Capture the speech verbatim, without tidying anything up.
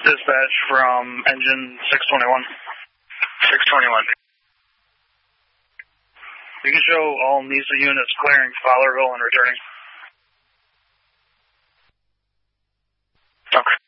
Dispatch from engine six twenty-one. six twenty-one. You can show all N I S A units clearing Fowlerville and returning. Okay.